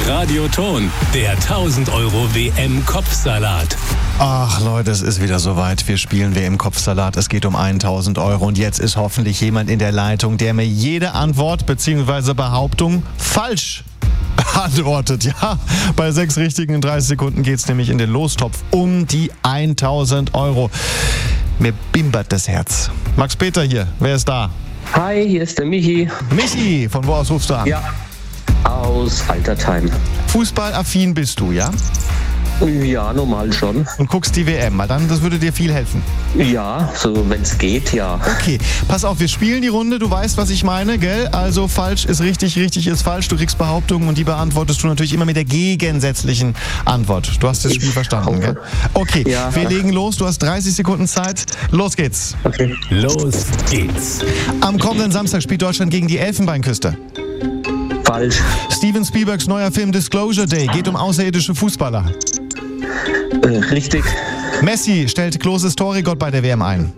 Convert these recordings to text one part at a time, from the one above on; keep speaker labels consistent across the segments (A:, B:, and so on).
A: Radioton, der 1000 Euro WM-Kopfsalat.
B: Ach Leute, es ist wieder soweit. Wir spielen WM-Kopfsalat. Es geht um 1000 Euro. Und jetzt ist hoffentlich jemand in der Leitung, der mir jede Antwort bzw. Behauptung falsch antwortet. Ja, bei 6 Richtigen in 30 Sekunden geht es nämlich in den Lostopf um die 1000 Euro. Mir bimbert das Herz. Max Peter hier, wer ist da?
C: Hi, hier ist der Michi.
B: Michi, von wo aus rufst du an?
C: Ja, aus Altertheim.
B: Fußballaffin bist du, ja?
C: Ja, normal schon.
B: Und guckst die WM, weil dann, das würde dir viel helfen.
C: Ja, so wenn es geht, ja.
B: Okay, pass auf, wir spielen die Runde, du weißt, was ich meine, gell? Also falsch ist richtig, richtig ist falsch. Du kriegst Behauptungen und die beantwortest du natürlich immer mit der gegensätzlichen Antwort. Du hast das Spiel verstanden, gell? Okay,
C: ja.
B: Wir legen los, du hast 30 Sekunden Zeit. Los geht's.
C: Okay.
A: Los geht's.
B: Am kommenden Samstag spielt Deutschland gegen die Elfenbeinküste.
C: Falsch.
B: Steven Spielbergs neuer Film Disclosure Day geht um außerirdische Fußballer.
C: Richtig.
B: Messi stellt Kloses Torrekord bei der WM ein.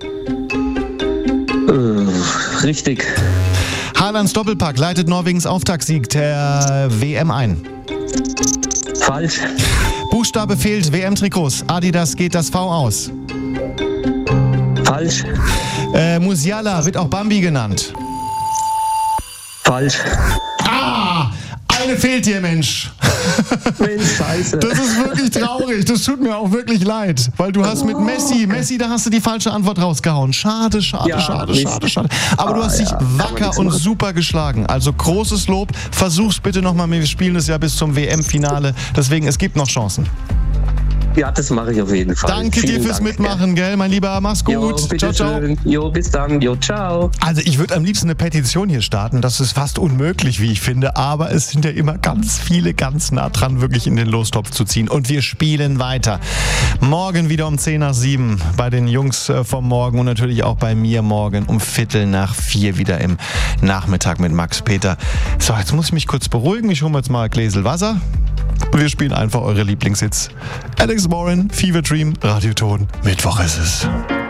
C: Richtig.
B: Haalands Doppelpack leitet Norwegens Auftaktsieg der WM ein.
C: Falsch.
B: Buchstabe fehlt, WM-Trikots. Adidas geht das V aus.
C: Falsch.
B: Musiala wird auch Bambi genannt.
C: Falsch.
B: Eine fehlt dir, Mensch.
C: Mensch, scheiße.
B: Das ist wirklich traurig. Das tut mir auch wirklich leid. Weil du hast mit Messi, da hast du die falsche Antwort rausgehauen. Schade. Aber du hast dich wacker und super geschlagen. Also großes Lob. Versuch's bitte nochmal. Wir spielen es ja bis zum WM-Finale. Deswegen, es gibt noch Chancen.
C: Ja, das mache ich auf jeden Fall.
B: Danke dir fürs Mitmachen, gell, mein Lieber. Mach's gut.
C: Jo,
B: ciao, ciao.
C: Schön. Jo, bis dann. Jo, ciao.
B: Also ich würde am liebsten eine Petition hier starten. Das ist fast unmöglich, wie ich finde. Aber es sind ja immer ganz viele ganz nah dran, wirklich in den Lostopf zu ziehen. Und wir spielen weiter. Morgen wieder um 7:10 bei den Jungs vom Morgen und natürlich auch bei mir morgen um 3:45 wieder im Nachmittag mit Max Peter. So, jetzt muss ich mich kurz beruhigen. Ich hole mir jetzt mal ein Gläsel Wasser. Und wir spielen einfach eure Lieblingshits. Alex Warren, Fever Dream, Radioton, Mittwoch ist es.